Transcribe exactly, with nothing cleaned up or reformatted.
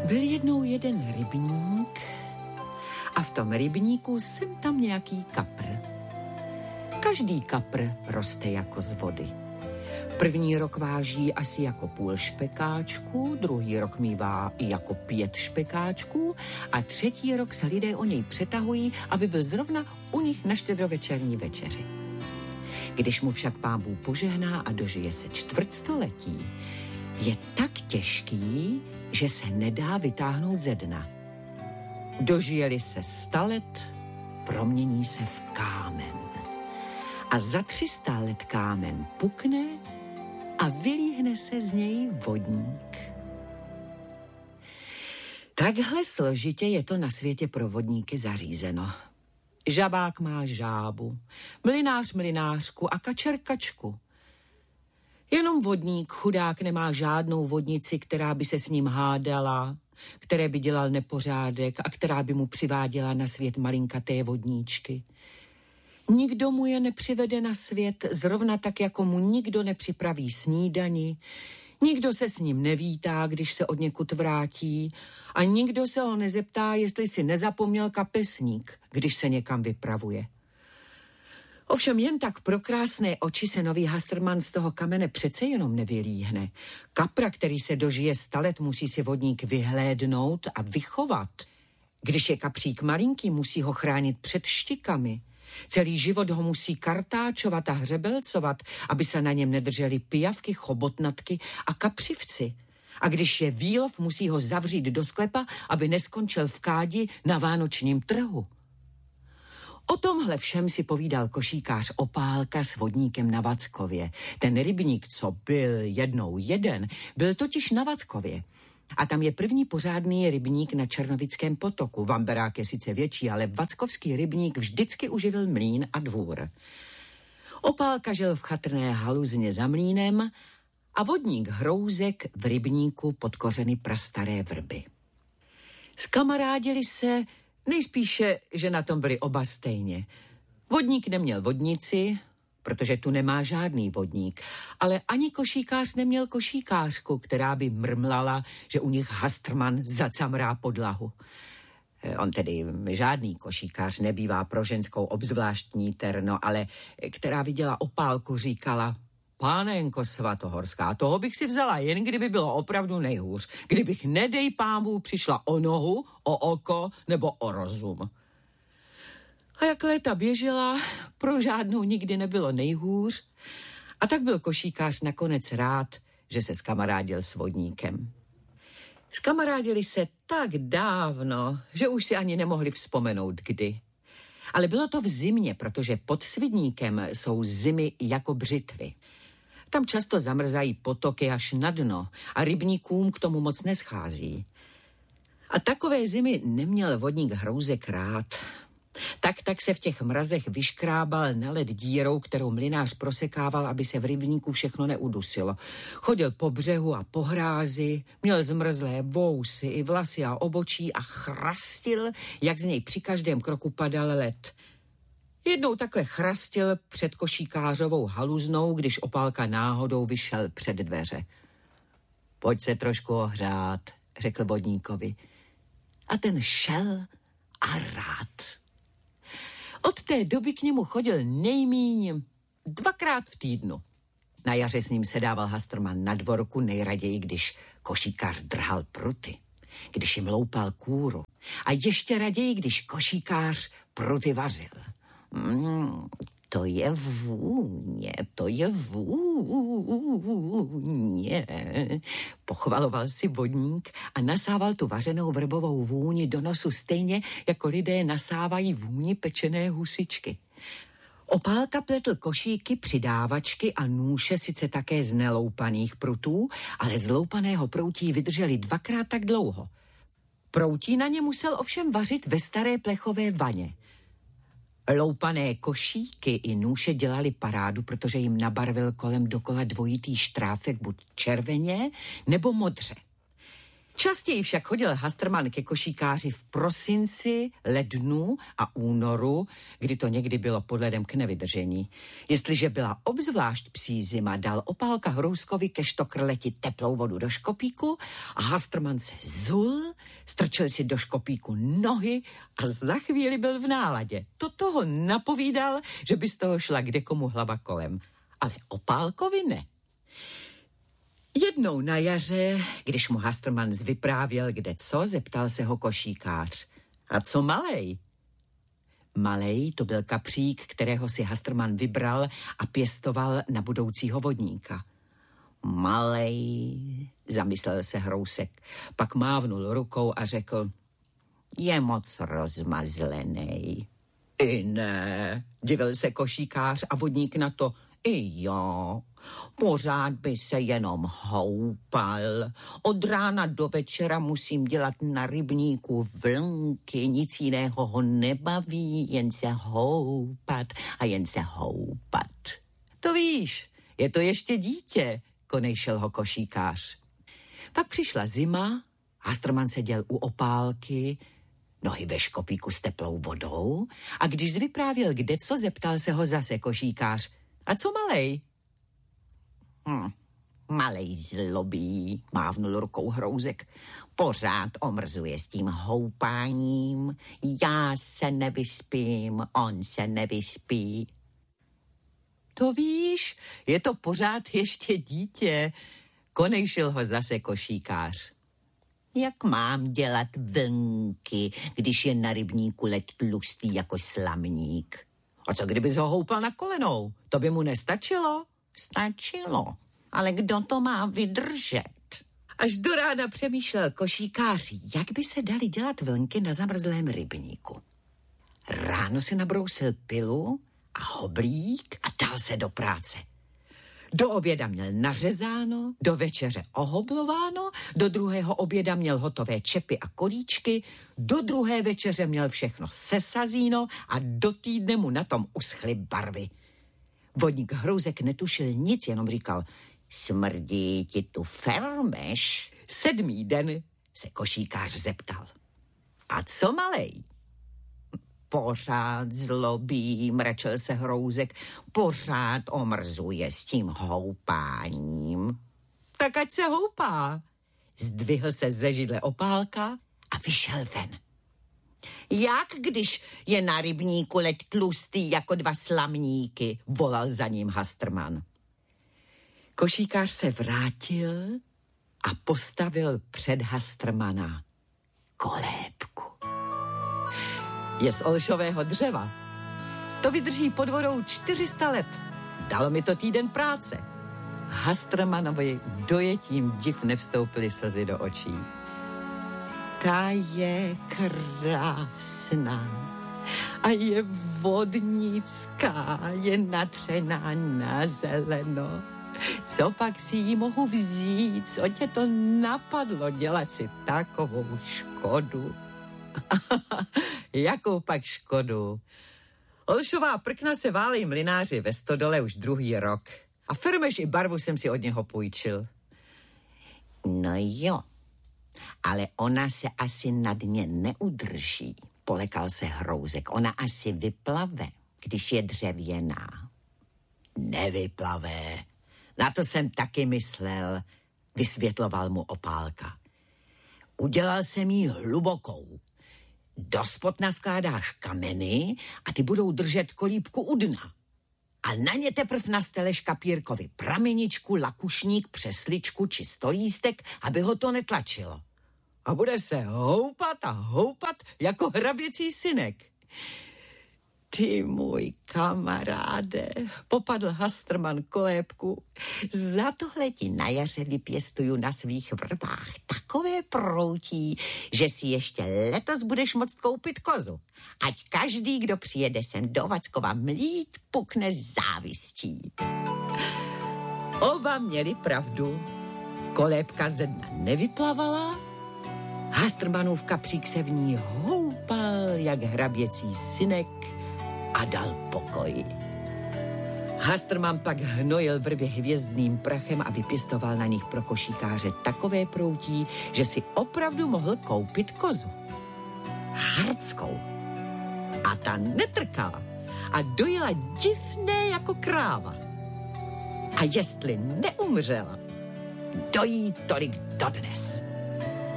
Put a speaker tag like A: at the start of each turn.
A: Byl jednou jeden rybník a v tom rybníku jsem tam nějaký kapr. Každý kapr roste jako z vody. První rok váží asi jako půl špekáčku, druhý rok mívá i jako pět špekáčků a třetí rok se lidé o něj přetahují, aby byl zrovna u nich na štědrovečerní večeři. Když mu však Pán Bůh požehná a dožije se čtvrtstoletí, je tak těžký, že se nedá vytáhnout ze dna. Dožije-li se sta let, promění se v kámen. A za tři sta let kámen pukne a vylíhne se z něj vodník. Takhle složitě je to na světě pro vodníky zařízeno. Žabák má žábu, mlynář mlynářku a kačer kačku. Jenom vodník, chudák, nemá žádnou vodnici, která by se s ním hádala, které by dělal nepořádek a která by mu přiváděla na svět malinkaté vodníčky. Nikdo mu je nepřivede na svět, zrovna tak, jako mu nikdo nepřipraví snídani, nikdo se s ním nevítá, když se odněkud vrátí a nikdo se ho nezeptá, jestli si nezapomněl kapesník, když se někam vypravuje. Ovšem jen tak pro krásné oči se nový Hastrman z toho kamene přece jenom nevylíhne. Kapra, který se dožije sta let, musí si vodník vyhlédnout a vychovat. Když je kapřík malinký, musí ho chránit před štikami. Celý život ho musí kartáčovat a hřebelcovat, aby se na něm nedržely pijavky, chobotnatky a kapřivci. A když je výlov, musí ho zavřít do sklepa, aby neskončil v kádi na vánočním trhu. O tomhle všem si povídal košíkář Opálka s vodníkem na Vackově. Ten rybník, co byl jednou jeden, byl totiž na Vackově. A tam je první pořádný rybník na Černovickém potoku. Vamberák je sice větší, ale vackovský rybník vždycky uživil mlýn a dvůr. Opálka žil v chatrné haluzně za mlýnem a vodník Hrouzek v rybníku pod kořeny prastaré vrby. Zkamarádili se, nejspíše, že na tom byli oba stejně. Vodník neměl vodnici, protože tu nemá žádný vodník, ale ani košíkář neměl košíkářku, která by mrmlala, že u nich Hastrman zacamrá podlahu. On tedy žádný košíkář nebývá pro ženskou obzvláštní terno, ale která viděla Opálku, říkala: Pánenko svatohorská, toho bych si vzala, jen kdyby bylo opravdu nejhůř. Kdybych, nedej Pán Bůh, přišla o nohu, o oko nebo o rozum. A jak léta běžela, pro žádnou nikdy nebylo nejhůř. A tak byl košíkář nakonec rád, že se skamarádil s vodníkem. Skamarádili se tak dávno, že už si ani nemohli vzpomenout kdy. Ale bylo to v zimě, protože pod Svidníkem jsou zimy jako břitvy. Tam často zamrzají potoky až na dno a rybníkům k tomu moc neschází. A takové zimy neměl vodník Hrouzek rád. Tak tak se v těch mrazech vyškrábal na led dírou, kterou mlynář prosekával, aby se v rybníku všechno neudusilo. Chodil po břehu a po hrázi, měl zmrzlé vousy i vlasy a obočí a chrastil, jak z něj při každém kroku padal led. Jednou takhle chrastil před košíkářovou haluznou, když Opálka náhodou vyšel před dveře. Pojď se trošku ohřát, řekl vodníkovi. A ten šel a rád. Od té doby k němu chodil nejmíň dvakrát v týdnu. Na jaře s ním sedával Hastrman na dvorku, nejraději, když košíkář drhal pruty, když jim loupal kůru a ještě raději, když košíkář pruty vařil. Mm, to je vůně, to je vůně, pochvaloval si vodník a nasával tu vařenou vrbovou vůni do nosu stejně, jako lidé nasávají vůni pečené husičky. Opálka pletl košíky, přidávačky a nůše sice také z neloupaných prutů, ale z loupaného proutí vydrželi dvakrát tak dlouho. Proutí na ně musel ovšem vařit ve staré plechové vaně. Loupané košíky i nůše dělali parádu, protože jim nabarvil kolem dokola dvojitý štráfek buď červeně nebo modře. Častěji však chodil Hastrman ke košíkáři v prosinci, lednu a únoru, kdy to někdy bylo pod ledem k nevydržení. Jestliže byla obzvlášť psí zima, dal Opálka Hrouskovi ke štokrleti teplou vodu do škopíku a Hastrman se zul, strčil si do škopíku nohy a za chvíli byl v náladě. To toho napovídal, že by z toho šla kdekomu hlava kolem. Ale Opálkovi ne. Jednou na jaře, když mu Hastrman vyprávěl kde co, zeptal se ho košíkář. A co malej? Malej to byl kapřík, kterého si Hastrman vybral a pěstoval na budoucího vodníka. Malej, zamyslel se Hrousek, pak mávnul rukou a řekl, je moc rozmazlenej. I ne, divil se košíkář a vodník na to, i jo, pořád by se jenom houpal. Od rána do večera musím dělat na rybníku vlnky, nic jiného ho nebaví, jen se houpat a jen se houpat. To víš, je to ještě dítě, konejšel ho košíkář. Pak přišla zima, Hastrman seděl u Opálky, nohy ve škopíku s teplou vodou a když vyprávěl kdeco, zeptal se ho zase košíkář. A co malej? Hm, malej zlobí, mávnul rukou Hrouzek. Pořád omrzuje s tím houpáním. Já se nevyspím, on se nevyspí. To víš, je to pořád ještě dítě, konejšil ho zase košíkář. Jak mám dělat vlnky, když je na rybníku leď tlustý jako slamník? A co kdybys ho houpal na kolenou? To by mu nestačilo? Stačilo. Ale kdo to má vydržet? Až do rána přemýšlel košíkář, jak by se dali dělat vlnky na zamrzlém rybníku. Ráno si nabrousil pilu a hoblík a dal se do práce. Do oběda měl nařezáno, do večeře ohoblováno, do druhého oběda měl hotové čepy a kolíčky, do druhé večeře měl všechno sesazíno a do týdne mu na tom uschly barvy. Vodník Hrouzek netušil nic, jenom říkal, smrdí ti tu fermeš? Sedmý den se košíkář zeptal. A co malej? Pořád zlobí, mračil se Hrouzek, pořád omrzuje s tím houpáním. Tak ať se houpá. Zdvihl se ze židle Opálka a vyšel ven. Jak když je na rybníku leď tlustý jako dva slamníky, volal za ním Hastrman. Košíkář se vrátil a postavil před Hastrmana kolébku. Je z olšového dřeva. To vydrží pod vodou čtyři sta let. Dalo mi to týden práce. Hastrmanovi dojetím div nevstoupily slzy do očí. Ta je krásná a je vodnická, je natřená na zeleno. Co pak si ji mohu vzít? Co tě to napadlo dělat si takovou škodu? Jakou pak škodu? Olšová prkna se válí mlynáři ve stodole už druhý rok. A fermeš i barvu jsem si od něho půjčil. No jo, ale ona se asi na dně neudrží, polekal se Hrouzek. Ona asi vyplave, když je dřevěná. Nevyplave. Na to jsem taky myslel, vysvětloval mu Opálka. Udělal jsem jí hlubokou. Dospod naskládáš kameny a ty budou držet kolíbku u dna. A na ně teprv nasteleš kapírkovi prameničku, lakušník, přesličku či stolístek, aby ho to netlačilo. A bude se houpat a houpat jako hraběcí synek. Ty můj kamaráde, popadl Hastrman kolébku, za tohle ti na jaře vypěstuju na svých vrbách takové proutí, že si ještě letos budeš moct koupit kozu. Ať každý, kdo přijede sem do Vackova mlít, pukne závistí. Oba měli pravdu. Kolébka ze dna nevyplavala, Hastrmanův kapřík se v ní houpal jak hraběcí synek a dal pokoj. Hastrman pak hnojil vrby hvězdným prachem a vypěstoval na nich pro košíkáře takové proutí, že si opravdu mohl koupit kozu. Hardskou. A ta netrkala a dojela divné jako kráva. A jestli neumřela, dojí tolik dodnes.